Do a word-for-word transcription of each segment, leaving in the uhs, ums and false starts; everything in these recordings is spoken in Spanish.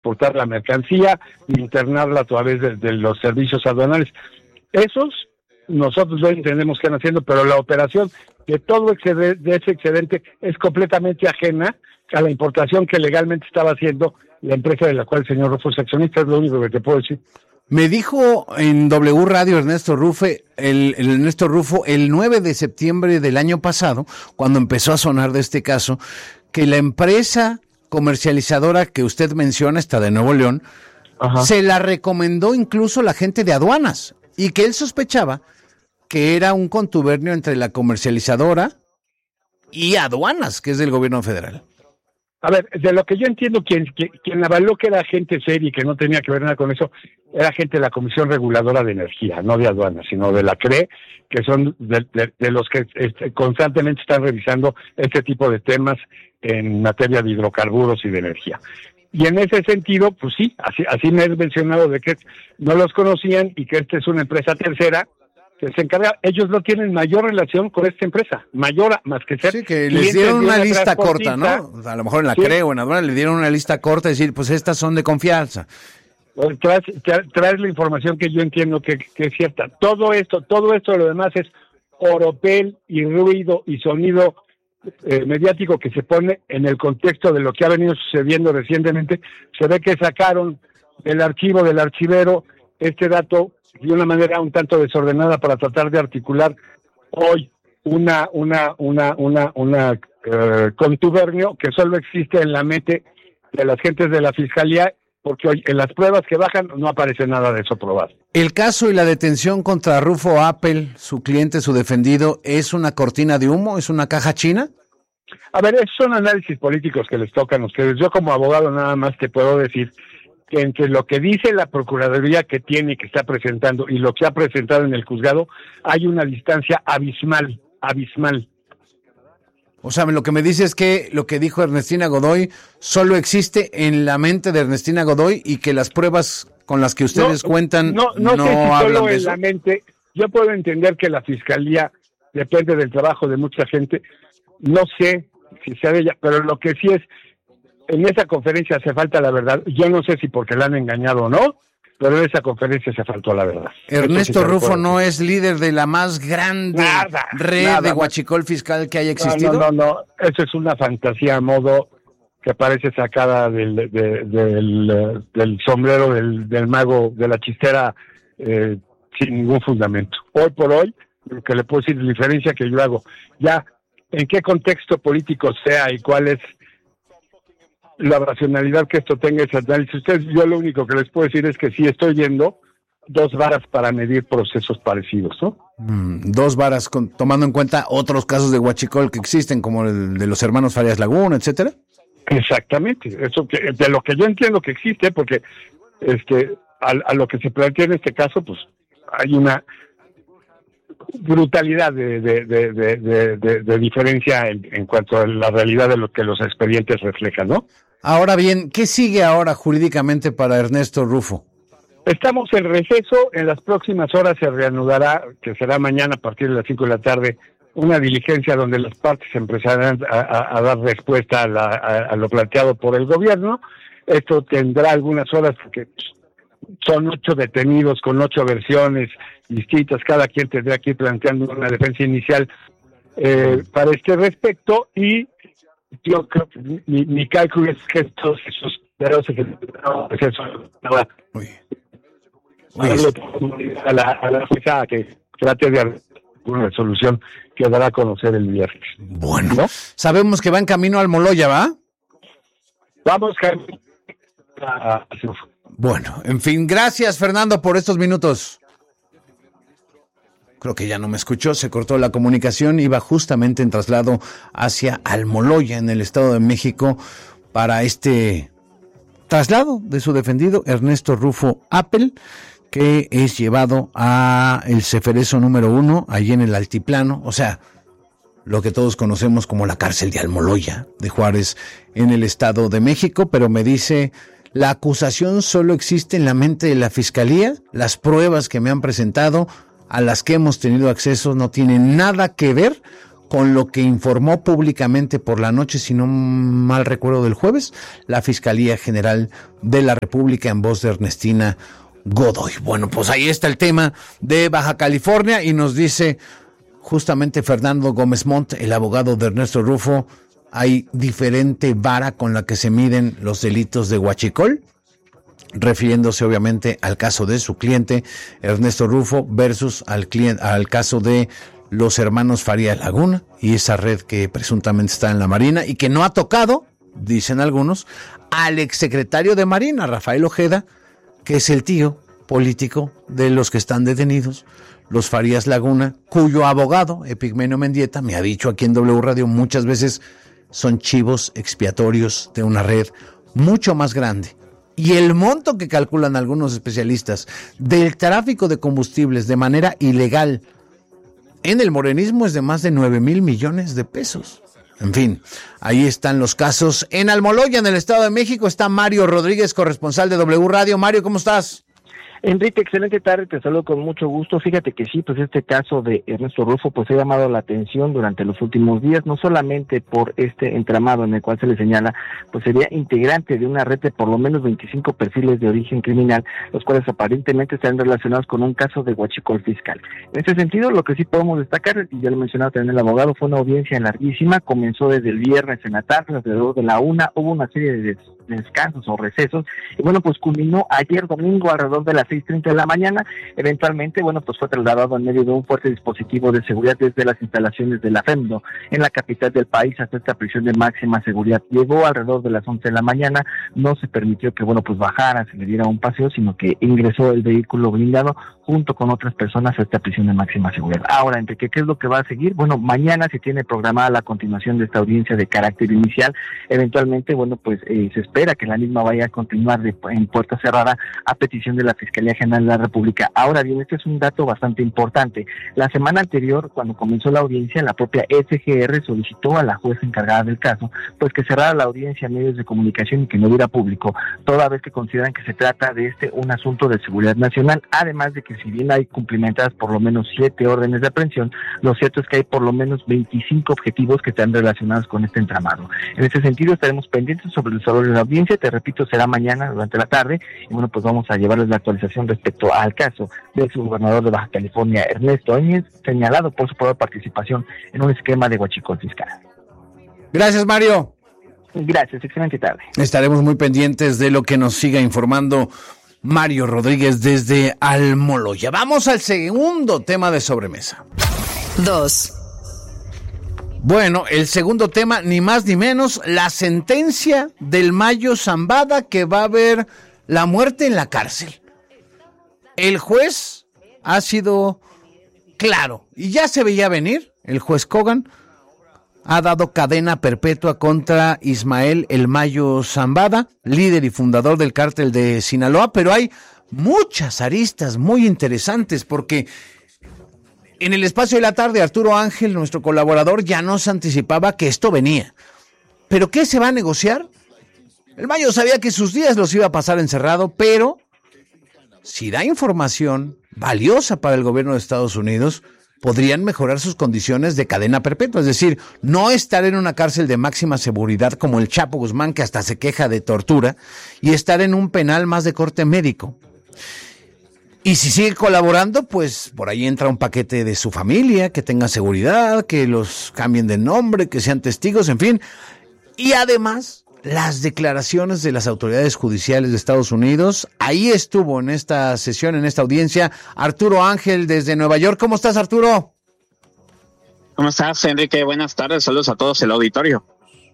transportar la mercancía, internarla a través de, de los servicios aduanales. Esos nosotros no entendemos qué están haciendo, pero la operación de todo excede, de ese excedente es completamente ajena a la importación que legalmente estaba haciendo la empresa de la cual el señor Rufo es accionista, es lo único que te puedo decir. Me dijo en W Radio Ernesto Rufo, el, el Ernesto Rufo, el nueve de septiembre del año pasado, cuando empezó a sonar de este caso, que la empresa comercializadora que usted menciona, esta de Nuevo León, Ajá. se la recomendó incluso la gente de aduanas, y que él sospechaba que era un contubernio entre la comercializadora y aduanas, que es del gobierno federal. A ver, de lo que yo entiendo, quien, quien, quien avaló que era gente seria y que no tenía que ver nada con eso, era gente de la Comisión Reguladora de Energía, no de aduanas, sino de la C R E, que son de, de, de los que este, constantemente están revisando este tipo de temas en materia de hidrocarburos y de energía. Y en ese sentido, pues sí, así, así me he mencionado de que no los conocían y que esta es una empresa tercera que se encarga. Ellos no tienen mayor relación con esta empresa, mayor más que ser. Sí, que les dieron una lista corta, ¿no? A lo mejor en la sí. C R E o en aduana le dieron una lista corta y decir, pues estas son de confianza. Traes, traes la información que yo entiendo que, que es cierta. Todo esto, todo esto, lo demás es oropel y ruido y sonido eh, mediático que se pone en el contexto de lo que ha venido sucediendo recientemente. Se ve que sacaron del archivo del archivero este dato de una manera un tanto desordenada para tratar de articular hoy una una una una una uh, contubernio que solo existe en la mente de las gentes de la fiscalía, porque hoy en las pruebas que bajan no aparece nada de eso probado. El caso y la detención contra Rufo Appel, su cliente, su defendido, ¿es una cortina de humo? ¿Es una caja china? A ver, esos son análisis políticos que les tocan a ustedes. Yo como abogado nada más te puedo decir que entre lo que dice la Procuraduría que tiene y que está presentando y lo que ha presentado en el juzgado hay una distancia abismal, abismal. O sea, lo que me dice es que lo que dijo Ernestina Godoy solo existe en la mente de Ernestina Godoy y que las pruebas con las que ustedes no, cuentan no, no, no sé si hablan solo de en eso. La mente. Yo puedo entender que la Fiscalía depende del trabajo de mucha gente. No sé si sea de ella, pero lo que sí es, en esa conferencia hace falta la verdad. Yo no sé si porque la han engañado o no, pero en esa conferencia se faltó la verdad. Ernesto sí Rufo no es líder de la más grande nada, red nada, de huachicol fiscal que haya existido. No, no, no, no. Eso es una fantasía a modo que parece sacada del, de, de, del, del sombrero del, del mago, de la chistera, eh, sin ningún fundamento. Hoy por hoy, lo que le puedo decir, la diferencia que yo hago, ya en qué contexto político sea y cuál es la racionalidad que esto tenga ese análisis. Ustedes, yo lo único que les puedo decir es que sí estoy viendo dos varas para medir procesos parecidos, ¿no? Mm, dos varas, con, tomando en cuenta otros casos de huachicol que existen, como el de los hermanos Farias Laguna, etcétera. Exactamente, eso que, de lo que yo entiendo que existe, porque este a, a lo que se plantea en este caso, pues hay una brutalidad de, de, de, de, de, de, de diferencia en, en cuanto a la realidad de lo que los expedientes reflejan, ¿no? Ahora bien, ¿qué sigue ahora jurídicamente para Ernesto Rufo? Estamos en receso, en las próximas horas se reanudará, que será mañana a partir de las cinco de la tarde, una diligencia donde las partes empezarán a, a, a dar respuesta a, la, a, a lo planteado por el gobierno. Esto tendrá algunas horas porque son ocho detenidos con ocho versiones distintas, cada quien tendrá que ir planteando una defensa inicial eh, para este respecto, y yo creo que mi, mi cálculo es que todos esos pero se no, pues eso no, Oye. Oye. a la a la jueza que trate de hacer una resolución que dará a conocer el viernes. Bueno, ¿no? Sabemos que va en camino al Moloya, ¿va? Vamos a, a, Bueno, en fin, gracias Fernando por estos minutos. Creo que ya no me escuchó, se cortó la comunicación, iba justamente en traslado hacia Almoloya, en el Estado de México, para este traslado de su defendido Ernesto Rufo Appel, que es llevado a el Ceferezo número uno, allí en el Altiplano, o sea, lo que todos conocemos como la cárcel de Almoloya, de Juárez, en el Estado de México, pero me dice, la acusación solo existe en la mente de la Fiscalía, las pruebas que me han presentado, a las que hemos tenido acceso, no tienen nada que ver con lo que informó públicamente por la noche, si no mal recuerdo, del jueves, la Fiscalía General de la República en voz de Ernestina Godoy. Bueno, pues ahí está el tema de Baja California y nos dice justamente Fernando Gómez Montt, el abogado de Ernesto Rufo, hay diferente vara con la que se miden los delitos de huachicol, refiriéndose obviamente al caso de su cliente Ernesto Rufo versus al, cliente, al caso de los hermanos Farías Laguna y esa red que presuntamente está en la Marina y que no ha tocado, dicen algunos, al exsecretario de Marina, Rafael Ojeda, que es el tío político de los que están detenidos, los Farías Laguna, cuyo abogado, Epigmenio Mendieta, me ha dicho aquí en W Radio muchas veces, son chivos expiatorios de una red mucho más grande. Y el monto que calculan algunos especialistas del tráfico de combustibles de manera ilegal en el morenismo es de más de nueve mil millones de pesos. En fin, ahí están los casos. En Almoloya, en el Estado de México, está Mario Rodríguez, corresponsal de W Radio. Mario, ¿cómo estás? Enrique, excelente tarde, te saludo con mucho gusto. Fíjate que sí, pues este caso de Ernesto Rufo pues ha llamado la atención durante los últimos días, no solamente por este entramado en el cual se le señala, pues sería integrante de una red de por lo menos veinticinco perfiles de origen criminal, los cuales aparentemente están relacionados con un caso de huachicol fiscal. En ese sentido, lo que sí podemos destacar, y ya lo mencionaba también el abogado, fue una audiencia larguísima, comenzó desde el viernes en la tarde, alrededor de la una, hubo una serie de descansos o recesos, y bueno, pues culminó ayer domingo alrededor de las seis treinta de la mañana. Eventualmente, bueno, pues fue trasladado en medio de un fuerte dispositivo de seguridad desde las instalaciones de la FEMDO en la capital del país hasta esta prisión de máxima seguridad. Llegó alrededor de las once de la mañana, no se permitió que, bueno, pues bajara, se le diera un paseo, sino que ingresó el vehículo blindado junto con otras personas a esta prisión de máxima seguridad. Ahora, Enrique, ¿qué es lo que va a seguir? Bueno, mañana se tiene programada la continuación de esta audiencia de carácter inicial. Eventualmente, bueno, pues eh, se espera que la misma vaya a continuar de, en puerta cerrada a petición de la Fiscalía General de la República. Ahora bien, este es un dato bastante importante. La semana anterior, cuando comenzó la audiencia, la propia S G R solicitó a la jueza encargada del caso, pues que cerrara la audiencia a medios de comunicación y que no hubiera público, toda vez que consideran que se trata de este un asunto de seguridad nacional, además de que si bien hay cumplimentadas por lo menos siete órdenes de aprehensión, lo cierto es que hay por lo menos veinticinco objetivos que están relacionados con este entramado. En ese sentido, estaremos pendientes sobre el desarrollo de la audiencia, te repito, será mañana durante la tarde, y bueno, pues vamos a llevarles la actualización respecto al caso del subgobernador de Baja California, Ernesto Áñez, señalado por su probable participación en un esquema de huachicol fiscal. Gracias, Mario. Gracias, excelente tarde. Estaremos muy pendientes de lo que nos siga informando Mario Rodríguez desde Almoloya. Vamos al segundo tema de sobremesa. Dos. Bueno, el segundo tema, ni más ni menos, la sentencia del Mayo Zambada, que va a haber la muerte en la cárcel. El juez ha sido claro y ya se veía venir. El juez Kogan ha dado cadena perpetua contra Ismael El Mayo Zambada, líder y fundador del cártel de Sinaloa, pero hay muchas aristas muy interesantes porque en el espacio de la tarde Arturo Ángel, nuestro colaborador, ya nos anticipaba que esto venía. ¿Pero qué se va a negociar? El Mayo sabía que sus días los iba a pasar encerrado, pero si da información valiosa para el gobierno de Estados Unidos, podrían mejorar sus condiciones de cadena perpetua, es decir, no estar en una cárcel de máxima seguridad como el Chapo Guzmán, que hasta se queja de tortura, y estar en un penal más de corte médico. Y si sigue colaborando, pues por ahí entra un paquete de su familia, que tenga seguridad, que los cambien de nombre, que sean testigos, en fin. Y además, las declaraciones de las autoridades judiciales de Estados Unidos. Ahí estuvo en esta sesión, en esta audiencia, Arturo Ángel desde Nueva York. ¿Cómo estás, Arturo? ¿Cómo estás, Enrique? Buenas tardes, saludos a todos el auditorio.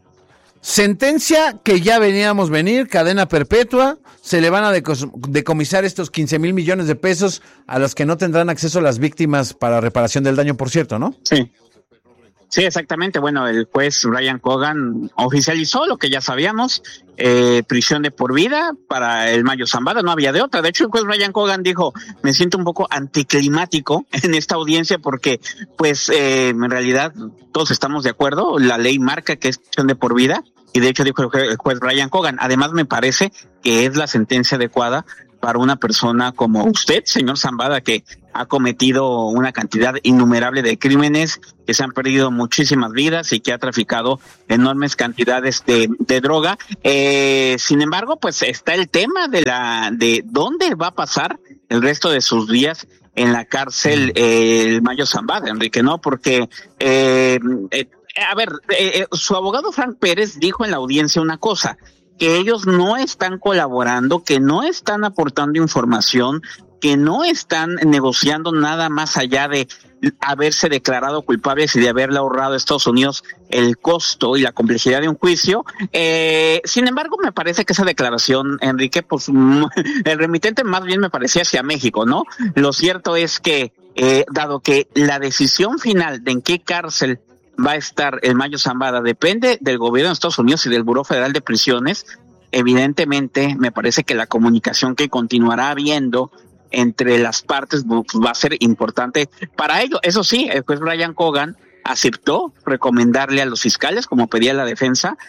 Sentencia que ya veníamos venir, cadena perpetua, se le van a decos- decomisar estos quince mil millones de pesos a los que no tendrán acceso las víctimas para reparación del daño, por cierto, ¿no? Sí. Sí, exactamente. Bueno, el juez Brian Kogan oficializó lo que ya sabíamos, eh, prisión de por vida para el Mayo Zambada, no había de otra. De hecho, el juez Brian Kogan dijo, me siento un poco anticlimático en esta audiencia porque, pues, eh, en realidad todos estamos de acuerdo, la ley marca que es prisión de por vida, y de hecho dijo el juez, el juez Brian Kogan, además me parece que es la sentencia adecuada para una persona como usted, señor Zambada, que ha cometido una cantidad innumerable de crímenes, que se han perdido muchísimas vidas y que ha traficado enormes cantidades de, de droga. Eh, sin embargo, pues está el tema de la de dónde va a pasar el resto de sus días en la cárcel eh, el Mayo Zambada, Enrique, ¿no? Porque, eh, eh, a ver, eh, su abogado Frank Pérez dijo en la audiencia una cosa, que ellos no están colaborando, que no están aportando información, que no están negociando nada más allá de haberse declarado culpables y de haberle ahorrado a Estados Unidos el costo y la complejidad de un juicio. Eh, sin embargo, me parece que esa declaración, Enrique, pues el remitente más bien me parecía hacia México, ¿no? Lo cierto es que, eh, dado que la decisión final de en qué cárcel va a estar el Mayo Zambada depende del gobierno de Estados Unidos y del Buró Federal de Prisiones, evidentemente me parece que la comunicación que continuará habiendo entre las partes pues, va a ser importante para ello. Eso sí, el juez Brian Cogan aceptó recomendarle a los fiscales, como pedía la defensa,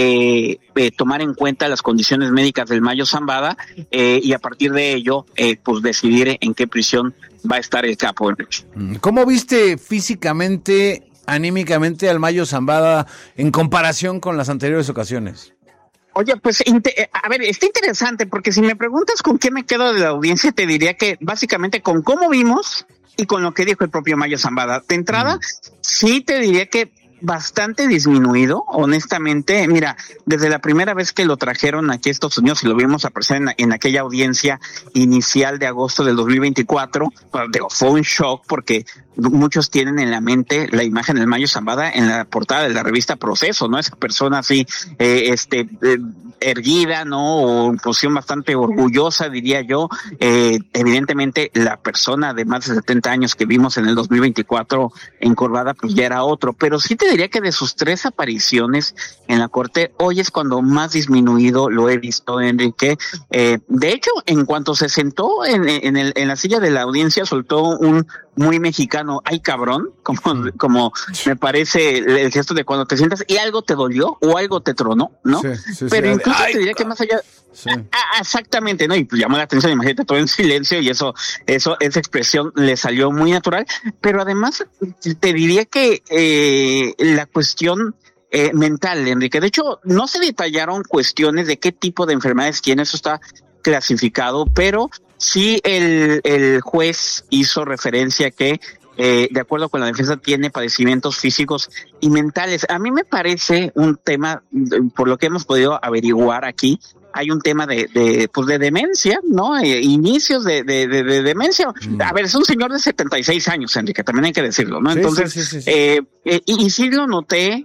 eh, eh, tomar en cuenta las condiciones médicas del Mayo Zambada eh, y a partir de ello eh, pues decidir en qué prisión va a estar el capo, Enrique. ¿Cómo viste físicamente, anímicamente al Mayo Zambada en comparación con las anteriores ocasiones? Oye, pues, a ver, está interesante porque si me preguntas con qué me quedo de la audiencia, te diría que básicamente con cómo vimos y con lo que dijo el propio Mayo Zambada. De entrada, mm. sí te diría que bastante disminuido, honestamente. Mira, desde la primera vez que lo trajeron aquí a Estados Unidos y lo vimos aparecer en, en aquella audiencia inicial de agosto del dos mil veinticuatro, pues, digo, fue un shock porque muchos tienen en la mente la imagen del Mayo Zambada en la portada de la revista Proceso, ¿no? Esa persona así, eh, este, eh, erguida, ¿no? O en posición bastante orgullosa, diría yo. Eh, evidentemente, la persona de más de setenta años que vimos en el dos mil veinticuatro encorvada, pues ya era otro. Pero sí te diría que de sus tres apariciones en la corte, hoy es cuando más disminuido lo he visto, Enrique. Eh, de hecho, en cuanto se sentó en, en, el, en la silla de la audiencia, soltó un muy mexicano, ay cabrón, como, como me parece el gesto de cuando te sientas y algo te dolió o algo te tronó, ¿no? Sí, sí, Pero sí, incluso ay, te diría que más allá, sí. ah, exactamente, ¿no? Y pues llamó la atención, imagínate todo en silencio y eso, eso, esa expresión le salió muy natural, pero además te diría que eh, la cuestión eh, mental, Enrique, de hecho no se detallaron cuestiones de qué tipo de enfermedades tiene, eso está clasificado, pero sí el, el juez hizo referencia que, eh, de acuerdo con la defensa, tiene padecimientos físicos y mentales. A mí me parece un tema, por lo que hemos podido averiguar aquí, hay un tema de, de pues de demencia, ¿no? Eh, inicios de, de, de, de demencia. Mm. A ver, es un señor de setenta y seis años, Enrique, también hay que decirlo, ¿no? Sí, Entonces, sí, sí, sí, sí. Eh, eh, y, y sí lo noté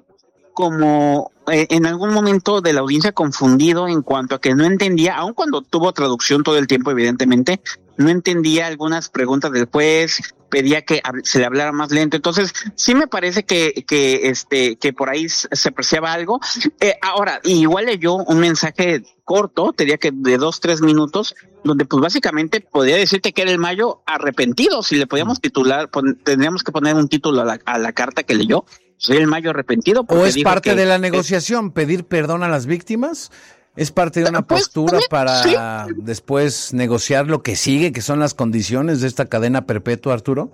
como eh, en algún momento de la audiencia confundido en cuanto a que no entendía, aun cuando tuvo traducción todo el tiempo, evidentemente, no entendía algunas preguntas del juez, pedía que se le hablara más lento. Entonces, sí me parece que, que este, que por ahí se apreciaba algo. Eh, ahora, igual leyó un mensaje corto, te diría que de dos, tres minutos, donde pues básicamente podría decirte que era el Mayo arrepentido. Si le podíamos titular, pon, tendríamos que poner un título a la, a la carta que leyó. Soy el Mayo arrepentido. ¿O es parte que, de la negociación, eh, pedir perdón a las víctimas? ¿Es parte de una pues, postura también, para sí. después negociar lo que sigue, que son las condiciones de esta cadena perpetua, Arturo?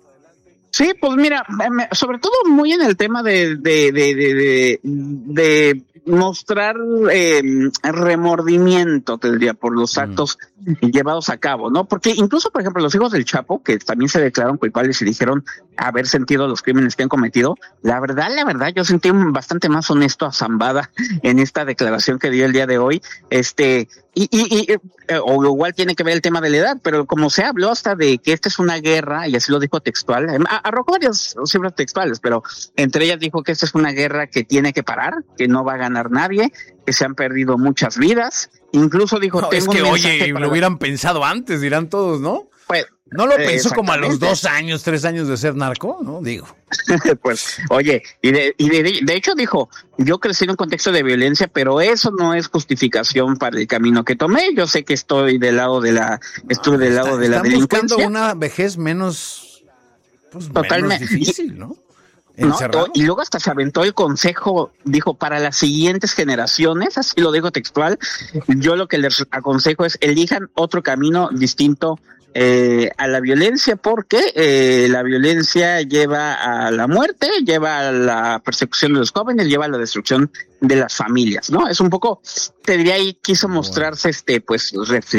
Sí, pues mira, sobre todo muy en el tema de de de de, de, de mostrar eh, remordimiento, te diría, por los actos mm. llevados a cabo, ¿no? Porque incluso, por ejemplo, los hijos del Chapo, que también se declararon culpables y dijeron haber sentido los crímenes que han cometido, la verdad, la verdad, yo sentí bastante más honesto a Zambada en esta declaración que dio el día de hoy, este, y, y, y eh, o igual tiene que ver el tema de la edad, pero como se habló hasta de que esta es una guerra, y así lo dijo textual, arrojó varias cifras textuales, pero entre ellas dijo que esta es una guerra que tiene que parar, que no va a ganar nadie, que se han perdido muchas vidas, incluso dijo, no, tengo es que, un oye, para... lo hubieran pensado antes, dirán todos, ¿no? Pues, ¿no lo pensó como a los dos años, tres años de ser narco? No, digo. Pues, oye, y, de, y de, de hecho dijo, yo crecí en un contexto de violencia, pero eso no es justificación para el camino que tomé. Yo sé que estoy del lado de la, estuve del lado está, de la delincuencia. Buscando una vejez menos, pues, totalmente menos difícil, ¿no? ¿No? Y luego hasta se aventó el consejo, dijo, para las siguientes generaciones, así lo digo textual, yo lo que les aconsejo es elijan otro camino distinto eh, a la violencia, porque eh, la violencia lleva a la muerte, lleva a la persecución de los jóvenes, lleva a la destrucción de las familias, ¿no? Es un poco, te diría ahí, quiso mostrarse este, pues, reflexivo.